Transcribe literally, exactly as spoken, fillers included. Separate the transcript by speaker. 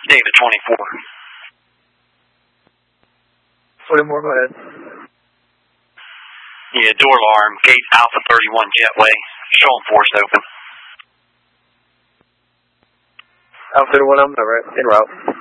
Speaker 1: David twenty-four.
Speaker 2: twenty-four, go ahead.
Speaker 1: Yeah, door alarm, gate Alpha thirty-one Jetway. Show enforced open.
Speaker 2: Alpha thirty-one, I'm right, en route.